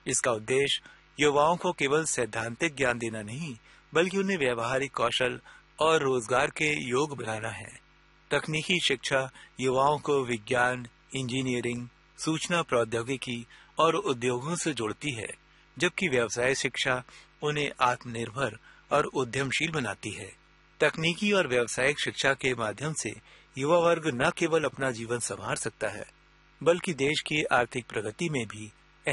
इसका उद्देश्य युवाओं को केवल सैद्धांतिक ज्ञान देना नहीं, बल्कि उन्हें व्यवहारिक कौशल और रोजगार के योग बनाना है। तकनीकी शिक्षा युवाओं को विज्ञान, इंजीनियरिंग, सूचना प्रौद्योगिकी और उद्योगों से जोड़ती है, जबकि व्यवसाय शिक्षा उन्हें आत्मनिर्भर और उद्यमशील बनाती है। तकनीकी और व्यावसायिक शिक्षा के माध्यम से युवा वर्ग न केवल अपना जीवन संवार सकता है, बल्कि देश की आर्थिक प्रगति में भी